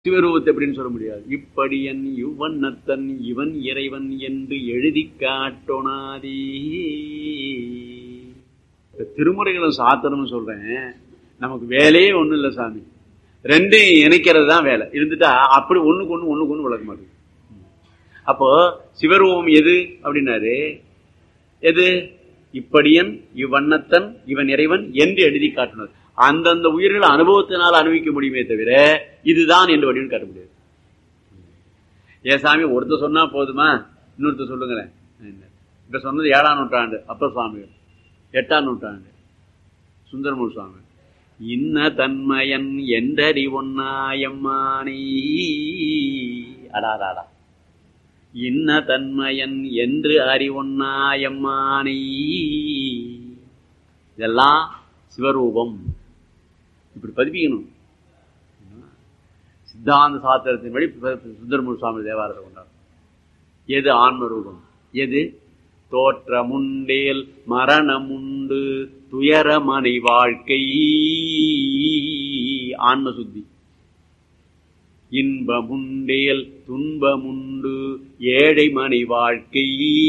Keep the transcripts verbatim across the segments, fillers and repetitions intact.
சிவரூபத்தை எப்படின்னு சொல்ல முடியாது. இப்படியன் இவ்வண்ணத்தன் இவன் இறைவன் என்று எழுதி காட்டோனாதீ. திருமுறைகளும் சாத்திரமும் சொல்றேன். நமக்கு வேலையே ஒண்ணும் இல்லை சாமி, ரெண்டையும் இணைக்கிறது தான் வேலை. இருந்துட்டா அப்படி ஒண்ணுக்கு ஒண்ணு ஒண்ணுக்கு ஒண்ணு விளக்க மாட்டேங்குது. அப்போ சிவரூபம் எது அப்படின்னாரு, எது இப்படியன் இவ்வண்ணத்தன் இவன் இறைவன் என்று எழுதி காட்டினார். அந்தந்த உயிர்கள் அனுபவத்தினால் அனுபவிக்க முடியுமே தவிர இதுதான் என்று வடிவம் காட்ட முடியாது. ஏன் சாமி ஒருத்தர் சொன்னா போதுமா, இன்னொருத்தர் சொல்லுங்களேன். இப்ப சொன்னது ஏழாம் நூற்றாண்டு அப்பர் சுவாமிகள், எட்டாம் நூற்றாண்டு சுந்தரமூர் சுவாமி. இன்ன தன்மயன் என்றறி ஒன்னாயம்மானி. அடாடாடா, இன்ன தன்மயன் என்று அறிவொன்னாயம்மானி. இதெல்லாம் சிவரூபம். இப்படி பதிப்பிக்கணும். சித்தாந்த சாத்திரத்தின் வழி சுந்தரமூர் சுவாமி தேவாரத்தை கொண்டார். எது ஆன்ம ரூபம், எது தோற்றமுண்டேல் மரணமுண்டு துயரமனை வாழ்க்கை. ஆன்ம சுத்தி. இன்பமுண்டேல் துன்பமுண்டு ஏழை மனை வாழ்க்கை.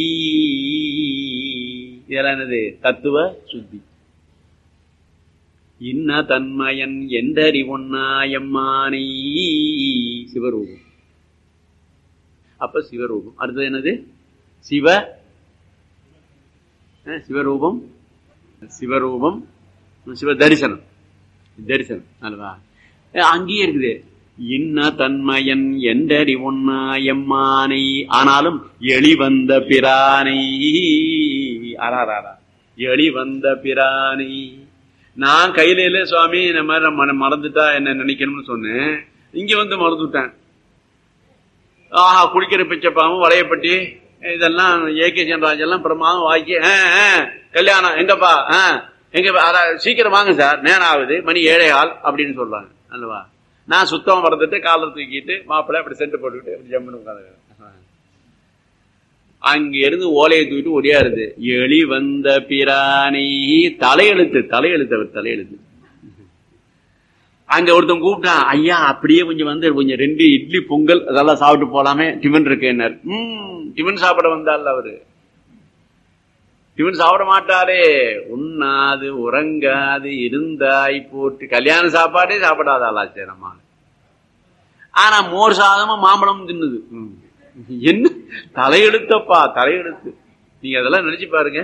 இதெல்லாம் என்னது? தத்துவ சுத்தி. இன்ன தன்மயன் என்றறி ஒன்னாயம்மானி. சிவரூபம். அப்ப சிவரூபம். அடுத்தது என்னது? சிவ சிவரூபம், சிவரூபம், சிவ தரிசனம். தரிசனம் அல்லவா? அங்கேயே இருக்குது. இன்ன தன்மயன் என்றறி ஒன்னாயம்மானை. ஆனாலும் எளிவந்த பிரானை. ஆறாரா எளிவந்த பிரானை. நான் கையில இல்ல சுவாமி, இந்த மாதிரி மறந்துட்டா என்ன நினைக்கணும்னு சொன்னேன். இங்க வந்து மறந்துட்டேன். ஆஹா, குடிக்கிற பிச்சைப்பாவும் வளையப்பட்டி இதெல்லாம் ஏகே சென்ராஜ் எல்லாம் பிரமாதம் வாக்கி கல்யாணம் எங்கப்பா எங்க சீக்கிரம் வாங்க சார், நேரம் ஆகுது, மணி ஏழை ஆள் அப்படின்னு சொல்றாங்க அல்லவா? நான் சுத்தம் மறந்துட்டு காலர் தூக்கிட்டு மாப்பிள்ளை அப்படி சென்ட் போட்டுக்கிட்டு அப்படி ஜம்முன்னு உட்காந்து அங்க இருந்து ஓலையை தூக்கிட்டு ஒடியாருது. எளி வந்த பிராணி. தலையெழுத்து, தலையெழுத்து, அவர் தலையெழுத்து. அங்க ஒருத்தன் கூப்பிட்டான், ஐயா அப்படியே கொஞ்சம் வந்து கொஞ்சம் ரெண்டு இட்லி பொங்கல் அதெல்லாம் சாப்பிட்டு போலாமே, டிஃபன் இருக்கு. உம் டிஃபன் சாப்பிட வந்தால் அவரு டிஃபன் சாப்பிட மாட்டாரே. உண்ணாது உறங்காது இருந்தாய் போட்டு கல்யாண சாப்பாடே சாப்பிடாதாளா சேரமா. ஆனா மோர் சாதமும் மாம்பழமும் தின்னுது. என்ன தலையெழுத்தப்பா, தலையெழுத்து. நீங்க அதெல்லாம் நினைச்சு பாருங்க.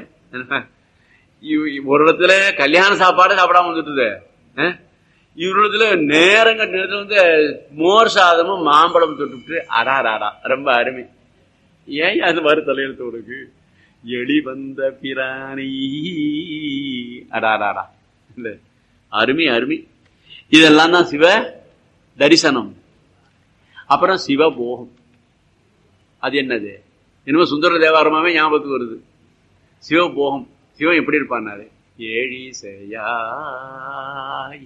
ஒரு இடத்துல கல்யாண சாப்பாடு சாப்பிடாம வந்துட்டுது, இவரிடத்துல நேரங்க நேரத்துல வந்து மோர் சாதமும் மாம்பழம் தொட்டு. அடாராடா, ரொம்ப அருமை. ஏன் அது மாதிரி தலையெழுத்து உனக்கு? எளி வந்த பிராணி. அடாராடா, இல்ல அருமை அருமை. இதெல்லாம் தான் சிவ தரிசனம். அப்புறம் சிவபோகம். அது என்னது? என்னமோ சுந்தர தேவாரமாவே ஞாபகத்துக்கு வருது. சிவபோகம். சிவம் எப்படி இருப்பான்னாரு, ஏழி செய்யாய்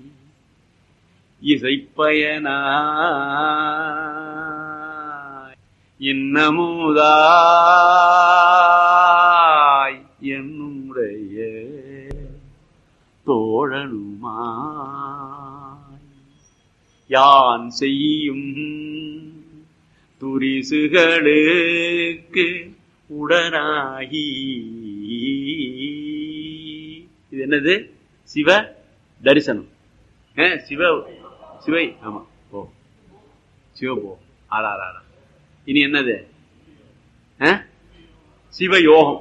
இசைப்பயனாய் இன்னமுதாய் என்னுடைய தோழனுமாய் யான் செய்யும் துரிசுகளுக்கு உடனாகி. இது என்னது? சிவ தரிசனம். சிவ சிவை. ஆமா, ஓ சிவபோ. ஆறாரா. இனி என்னது? சிவயோகம்.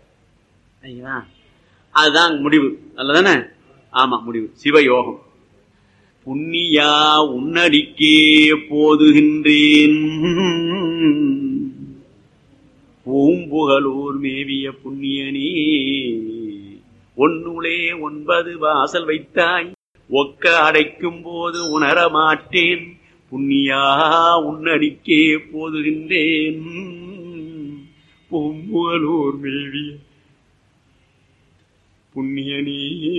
அதுதான் முடிவு. அல்லதானே? ஆமா, முடிவு சிவயோகம். புண்ணியா உன்னடிக்கே போதுகின்றேன் பூம்புகலூர் மேவிய புண்ணியனே. ஒன்னுளே ஒன்பது வாசல் வைத்தாய், ஒக்க அடைக்கும் போது உணர மாட்டேன். புண்ணியா உன்னடிக்கே போதுகின்றேன் பூம்புகலூர் மேவிய புண்ணியனே.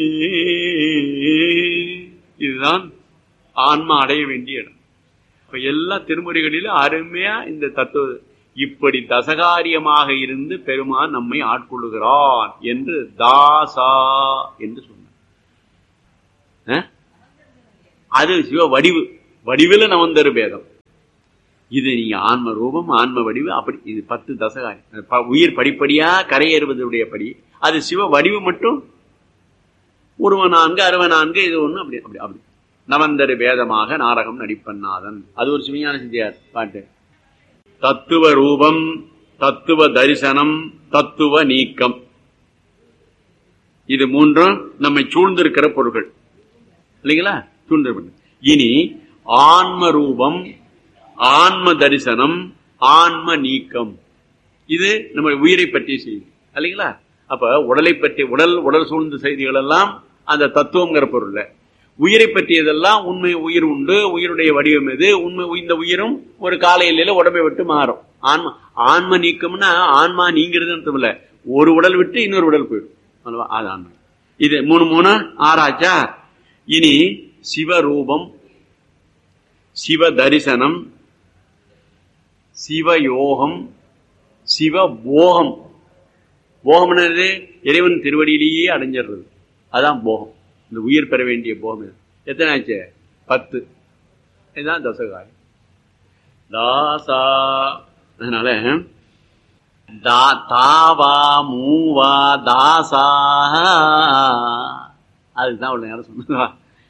இதுதான் ஆன்மா அடைய வேண்டிய இடம். இப்ப எல்லா திருமுறைகளிலும் அருமையா இந்த தத்துவ இப்படி தசகாரியமாக இருந்து பெருமான் நம்மை ஆட்கொள்ளுகிறான் என்று தாசா என்று சொன்னார். அது சிவ வடிவு. வடிவில் நவந்தரு பேதம். இது நீங்க ஆன்ம ரூபம் ஆன்ம வடிவு அப்படி இது பத்து தசகாரி உயிர் படிப்படியா கரையேறுவதுடைய படி. அது சிவ வடிவு மட்டும் உருவ நான்கு அறுவ நான்கு இது ஒண்ணு அப்படி அப்படி அப்படி நவந்தரு வேதமாக நாடகம் நடிப்பநாதன். அது ஒரு சிவஞான சித்தியார் பாட்டு. தத்துவ ரூபம், தத்துவ தரிசனம், தத்துவ நீக்கம், இது மூன்றும் நம்மை சூழ்ந்திருக்கிற பொருள்கள் இல்லைங்களா? சூழ்ந்திருப்பது. இனி ஆன்ம ரூபம், ஆன்ம தரிசனம், ஆன்ம நீக்கம், இது நம்ம உயிரை பற்றிய செய்தி இல்லைங்களா? அப்ப உடலை பற்றி உடல் உடல் சூழ்ந்த செய்திகள் எல்லாம் அந்த தத்துவங்கிற பொருள். உயிரை பற்றியதெல்லாம் உண்மை உயிர் உண்டு, உயிருடைய வடிவம் எது, உண்மை இந்த உயிரும் ஒரு காலையில உடம்பை விட்டு மாறும். ஆன்மா ஆன்ம நீக்கம்னா ஆன்மா நீங்கிறது இல்ல, ஒரு உடல் விட்டு இன்னொரு உடல் போயிடும். அது ஆன்மா. இது மூணு மூணு ஆறாச்சா? இனி சிவரூபம், சிவ தரிசனம், சிவயோகம், சிவபோகம். போகம் என்னது? இறைவன் திருவடியிலேயே அடைஞ்சிடுறது. அதான் போகம். இந்த உயிர் பெற வேண்டிய போகம். எத்தனை ஆச்சு? பத்து. இதுதான் தசகாரி. தாசா. அதனால தாவா மூவா தாசா, அதுதான் உள்ள நேரம் சொன்னா.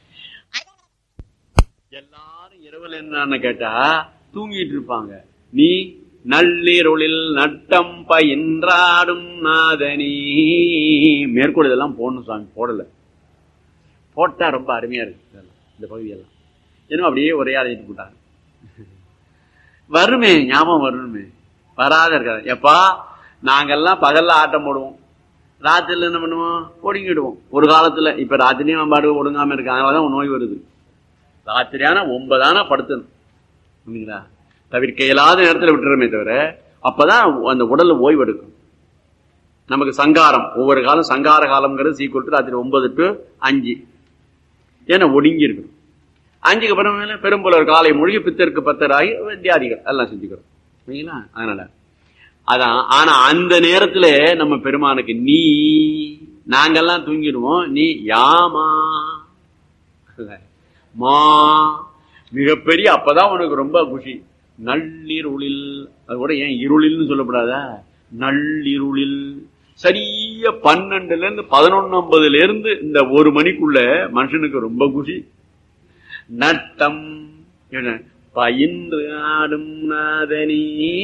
எல்லாரும் இரவுல என்ன கேட்டா தூங்கிட்டு இருப்பாங்க. நீ நள்ளிருளில் நட்டம் பயின்றாடும் நாதனி. மேற்கோள் இதெல்லாம் போடணும் சாமி, போடல. போட்டா ரொம்ப அருமையா இருக்கு இந்த பகுதியெல்லாம். ஏன்னா அப்படியே ஒரே அழைச்சிட்டு போட்டாங்க. வருமே, ஞாபகம் வரணுமே, வராத இருக்காது. எப்பா நாங்கெல்லாம் பகல்ல ஆட்டம் போடுவோம், ராத்திரில என்ன பண்ணுவோம்? ஒடுங்கிடுவோம். ஒரு காலத்துல. இப்ப ராத்திரியும் பாடு ஒடுங்காம இருக்கு. அதனாலதான் நோய் வருது. ராத்திரியான ஒன்பதானா படுத்தணும், தவிர்க்க இயலாத நேரத்தில் விட்டுறமே தவிர அப்பதான் அந்த உடல்ல ஓய்வு எடுக்கும். நமக்கு சங்காரம் ஒவ்வொரு காலம் சங்கார காலம்ங்கிறது சீக்கிரம் ராத்திரி ஒன்பது டு அஞ்சு. ஏன்னா ஒடுங்கி இருக்கணும். அஞ்சுக்கு அப்புறம் பெரும்புலர் காலை மொழி பித்தருக்கு பத்தராகி வித்தியாதிகள் எல்லாம் செஞ்சுக்கிறோம். சரிங்களா? அதனால அதான். ஆனா அந்த நேரத்துல நம்ம பெருமானுக்கு நீ நாங்கெல்லாம் தூங்கிடுவோம், நீ யாமா மா மிகப்பெரிய. அப்பதான் உனக்கு ரொம்ப குஷி. நள்ளிருளில், அது கூட ஏன் இருளில்னு சொல்லப்படாதா? நள்ளிருளில் சரிய பன்னெண்டுல இருந்து பதினொன்னு ஐம்பதுல இருந்து இந்த ஒரு மணிக்குள்ள மனுஷனுக்கு ரொம்ப குஷி. நட்டம் பயின்று ஆடும் நாதனி,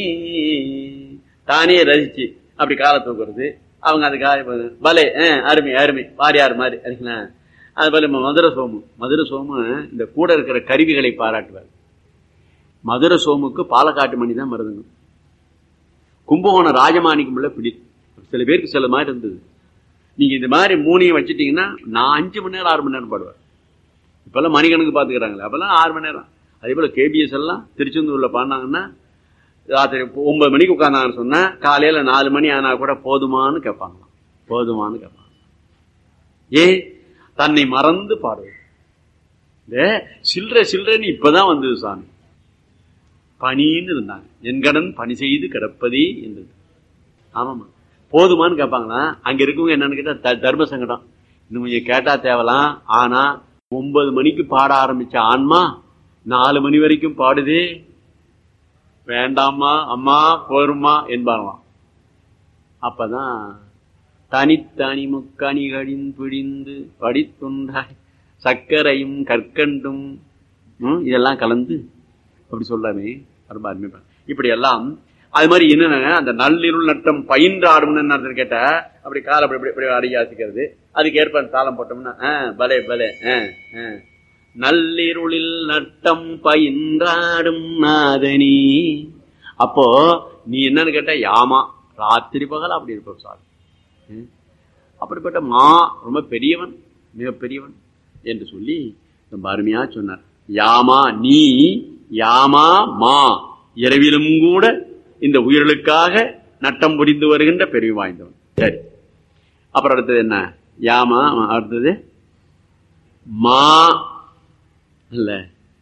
தானே ரசிச்சு அப்படி காலை தூக்குறது. அவங்க அதுக்காக பலே அருமை அருமை வாரியார் மாதிரி அதுங்களா. அது போல மதுரை சோமு மதுரை சோமு இந்த கூட இருக்கிற கருவிகளை பாராட்டுவார். மதுரை சோமுக்கு பாலக்காட்டு மணி தான் மருதுங்க. கும்பகோணம் ராஜமாணிக்கம் உள்ள பிடி. சில பேருக்கு சில மாதிரி இருந்தது. நீங்க இந்த மாதிரி மூணையும் வச்சுட்டீங்கன்னா நான் அஞ்சு மணி நேரம் ஆறு மணி நேரம் பாடுவார். இப்பெல்லாம் மணிக்கணக்கு பாத்துக்கிறாங்களே, அப்பெல்லாம் ஆறு மணி நேரம். அதே போல கேபிஎஸ் எல்லாம் திருச்செந்தூர்ல பாடினாங்கன்னா ராத்திரி ஒன்பது மணிக்கு உட்கார்ந்தாங்கன்னு சொன்னா காலையில நாலு மணி ஆனா கூட போதுமானு கேட்பாங்களாம். போதுமானு கேட்பாங்க. ஏ தன்னை மறந்து பாடுவது. இந்த சில்லற சில்லறன்னு இப்பதான் வந்தது சாமி. பணின்னு இருந்தாங்க. என் கடன் பணி செய்து கிடப்பதே என்றது. ஆமாமா, போதுமானு கேட்பாங்களா? அங்க இருக்கவங்க என்னன்னு கேட்டா தர்ம சங்கடம். இன்னும் கொஞ்சம் கேட்டா தேவலாம். ஆனா ஒன்பது மணிக்கு பாட ஆரம்பிச்ச ஆன்மா நாலு மணி வரைக்கும் பாடுதே, வேண்டாமா அம்மா போருமா என்பாங்களாம். அப்பதான் தனித்தனி முக்கணிகளின் பிழிந்து படித்துண்டாய் சர்க்கரையும் கற்கண்டும் இதெல்லாம் கலந்து அப்படி சொல்றாமே ரொம்ப அருமைப்பா. இப்படி எல்லாம் அது மாதிரி என்னன்னா அந்த நள்ளிருள் நட்டம் பயின்று ஆடும்னு கேட்டா அப்படி கால அப்படி இப்படி அடியாசிக்கிறது. அதுக்கு ஏற்ப தாளம் போட்டோம்னா பலே பலே நள்ளிருளில் நட்டம் பயின்றாடும் நாதனி. அப்போ நீ என்னன்னு கேட்ட யாமா ராத்திரி பகல் அப்படி இருப்ப சார். அப்படிப்பட்ட மா ரொம்ப பெரியவன், மிக பெரியவன் என்று சொல்லி ரொம்ப அருமையா சொன்னார். யாமா நீ யாமா மா இரவிலும் கூட இந்த உயிர்களுக்காக நட்டம் புரிந்து வருகின்ற பெருமை வாய்ந்தவன். சரி, அப்புறம் அடுத்தது என்ன? யாமா. அடுத்தது மா இல்ல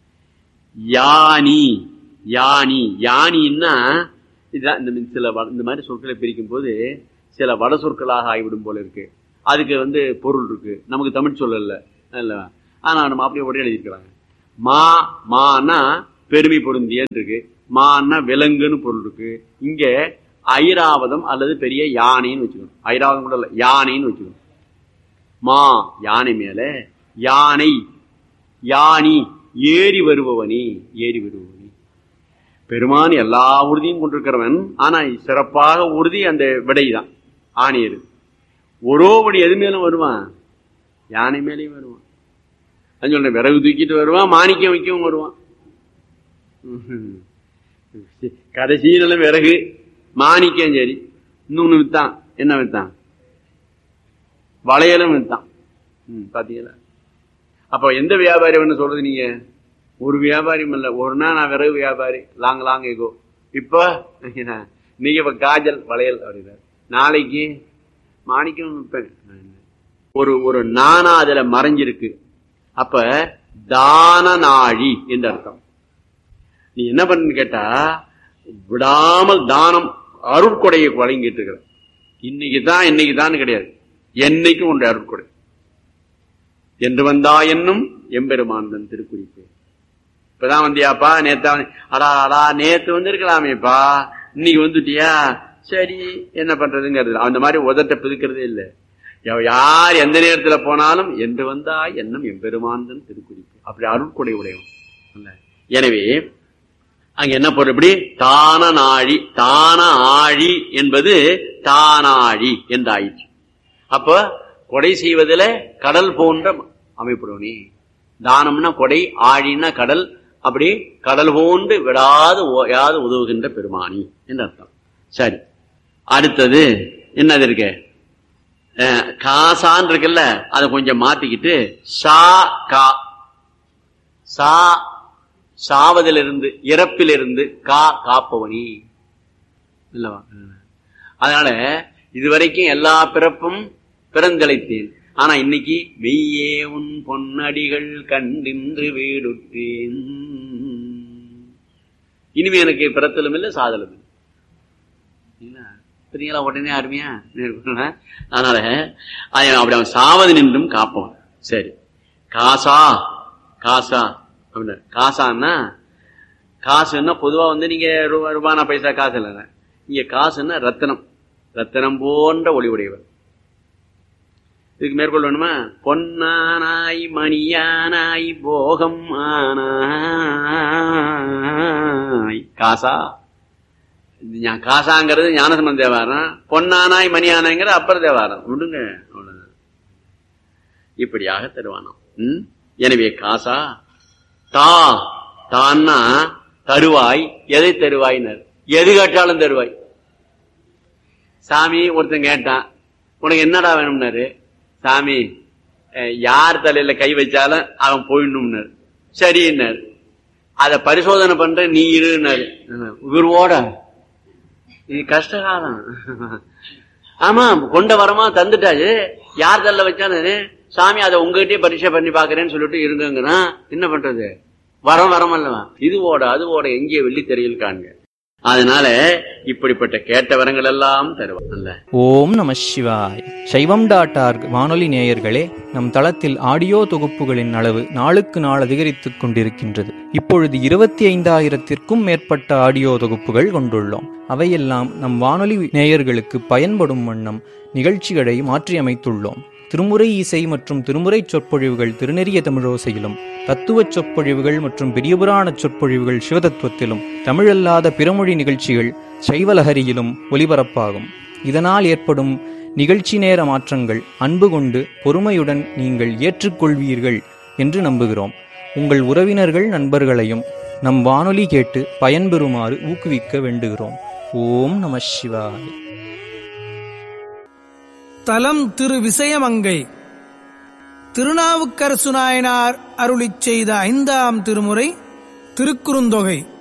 யானி. யானி யானின்னா இதுதான் இந்த சில இந்த மாதிரி சொற்களை பிரிக்கும் போது சில வட சொற்களாக ஆகிவிடும் போல இருக்கு. அதுக்கு வந்து பொருள் இருக்கு, நமக்கு தமிழ் சொல்லல இல்ல. ஆனா நம்ம அப்படியே உடனே எழுதியிருக்கிறாங்க. மா மானா பெருமை பொருந்திய இருக்கு, மான்னா விலங்குன்னு பொருள் இருக்கு. இங்க ஐராவதம் அல்லது பெரிய யானைன்னு வச்சுக்கணும். ஐராவதம் கூட இல்ல, யானைன்னு வச்சுக்கணும். மா யானை மேல, யானை யானி ஏறி வருபவனி, ஏறி வருபவனி. பெருமான் எல்லா உறுதியும் கொண்டிருக்கிறவன். ஆனா சிறப்பாக உறுதி அந்த விடைதான், ஆணையரு. ஒரோபடி எது மேலும் வருவான், யானை மேலேயும் வருவான். அது சொல்ற, விறகு தூக்கிட்டு வருவான், மாணிக்கம் வைக்கவும் வருவான். கடைசியில விறகு மாணிக்கம் சரி. இன்னொன்னு வித்தான், என்ன வித்தான், வளையலும் வித்தான். பாத்தீங்களா? அப்ப எந்த வியாபாரி வேணும் சொல்றது நீங்க? ஒரு வியாபாரியும் இல்ல. ஒரு நாள் நான் விறகு வியாபாரி, லாங் லாங் எகோ. இப்ப நீங்க இப்ப காஜல் வளையல் அப்படின்னாரு, நாளைக்கு மாணிக்கம் விற்பேன். ஒரு ஒரு நானா அதுல மறைஞ்சிருக்கு. அப்ப தான நாழி என்று அர்த்தம். நீ என்ன பண்ணு கேட்டா, விடாமல் தானம் அருட்கொடையை வழங்கிட்டு இருக்கிற. இன்னைக்கு தான் இன்னைக்கு தான் கிடையாது, என்னைக்கும் உண்டு அருட்கொடை. என்று வந்தா என்னும் எம்பெருமான் தன் திருக்குறிப்பு. இப்பதான் வந்தியாப்பா, நேத்தா, அடா அடா நேத்து வந்திருக்கலாமேப்பா, இன்னைக்கு வந்துட்டியா, சரி என்ன பண்றதுங்கிறது. அந்த மாதிரி உதட்ட பிதுக்கிறதே இல்லை. யார் எந்த நேரத்துல போனாலும் என்று வந்தா என்னும் எம்பெருமான் தன் திருக்குறிப்பு. அப்படி அருட்கொடை உடையவன். எனவே அங்க என்ன பொருள், இப்படி தான நாழி, தான ஆழி என்பது தானாழி என்றாயிற்று. அப்ப கொடை செய்வதில கடல் போன்ற அமைப்புடனே. தானம்னா கொடை, ஆழின்னா கடல். அப்படி கடல் போன்று விடாது ஓயாது உதவுகின்ற பெருமானி என்று அர்த்தம். சரி, அடுத்தது என்னது இருக்கு, காசான் இருக்குல்ல, அதை கொஞ்சம் மாத்திக்கிட்டு சா கா, சா சாவதிலிருந்து இறப்பிலிருந்து, கா காப்பவனி இல்லவா? அதனால இதுவரைக்கும் எல்லா பிறப்பும் பிறந்தழைத்தேன். ஆனா இன்னைக்கு மெய்யே உன் பொன்னடிகள் கண்டின்று வீடுற்றேன். இனிமே எனக்கு பிறத்தலும் இல்லை சாதலும் இல்லை. உடனே அருமையா. அதனால அப்படி அவன் சாவது நின்றும் காப்பவன். சரி, காசா காசா அப்படின்னா, காசான்னா காசுன்னா பொதுவா வந்து நீங்க ரூபா ரூபானா பைசா காசு இல்லைங்க. இங்க காசுன்னா ரத்தனம், ரத்தனம் போன்ற ஒளி உடையவர். இதுக்கு மேற்கொள்ள வேணுமா, பொன்னானாய் மணியானாய் போகம் ஆனாய் காசா. காசாங்கிறது ஞானசம்பந்த தேவாரம், பொன்னானாய் மணியானாய்ங்கிற அப்பர் தேவாரம். விடுங்க, அவ்வளவுதான். இப்படியாக தருவானாம். உம் எனவே காசா. தா தான்னா தருவாய். எதை தருவாயினர், எது கேட்டாலும் தருவாய். சாமி ஒருத்தன் கேட்டான், உனக்கு என்னடா வேணும்னாரு. சாமி யார் தலையில கை வச்சாலும் அவன் போயிடணும்னாரு. சரின்னாரு. அத பரிசோதனை பண்ற நீ இருன்னாரு. இவரோட இது கஷ்டகாலம். ஆமா, கொண்ட வரமா தந்துட்டாரு. யார் தள்ள வச்சானு, சாமி அதை உங்ககிட்டயே பரீட்சை பண்ணி பாக்குறேன்னு சொல்லிட்டு இருங்கன்னா என்ன பண்றது, வரம் வரம் அல்லவா. இதுவோட அதுவோட எங்கே வெள்ளி தெரியல் காண்க. அதனால இப்படிப்பட்ட கேட்ட வரங்கள் எல்லாம் தருவாங்க. ஓம் நம சிவாய். சைவம் டாட் ஆர்க் வானொலி நேயர்களே, நம் தளத்தில் ஆடியோ தொகுப்புகளின் அளவு நாளுக்கு நாள் அதிகரித்துக் கொண்டிருக்கின்றது. இப்பொழுது இருபத்தி ஐந்தாயிரத்திற்கும் மேற்பட்ட ஆடியோ தொகுப்புகள் கொண்டுள்ளோம். அவையெல்லாம் நம் வானொலி நேயர்களுக்கு பயன்படும் வண்ணம் நிகழ்ச்சிகளை மாற்றியமைத்துள்ளோம். திருமுறை இசை மற்றும் திருமுறை சொற்பொழிவுகள் திருநெறிய தமிழோசையிலும், தத்துவ சொற்பொழிவுகள் மற்றும் பெரியபுராண சொற்பொழிவுகள் சிவதத்துவத்திலும், தமிழல்லாத பிறமொழி நிகழ்ச்சிகள் சைவலஹரியிலும் ஒலிபரப்பாகும். இதனால் ஏற்படும் நிகழ்ச்சி நேர மாற்றங்கள் அன்பு கொண்டு பொறுமையுடன் நீங்கள் ஏற்றுக்கொள்வீர்கள் என்று நம்புகிறோம். உங்கள் உறவினர்கள் நண்பர்களையும் நம் வானொலி கேட்டு பயன்பெறுமாறு ஊக்குவிக்க வேண்டுகிறோம். ஓம் நம சிவாய. தலம் திரு விசயமங்கை. திருநாவுக்கரசு நாயனார் அருளிச் செய்த ஐந்தாம் திருமுறை திருக்குறுந்தொகை.